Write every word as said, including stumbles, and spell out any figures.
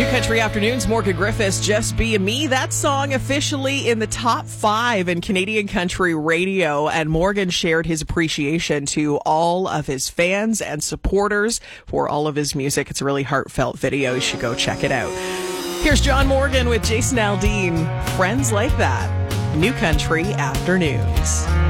New Country Afternoons, Morgan Griffiths, Just Be Me. That song officially in the top five in Canadian country radio, and Morgan shared his appreciation to all of his fans and supporters for all of his music. It's a really heartfelt video. You should go check it out. Here's John Morgan with Jason Aldean, Friends Like That. New Country Afternoons.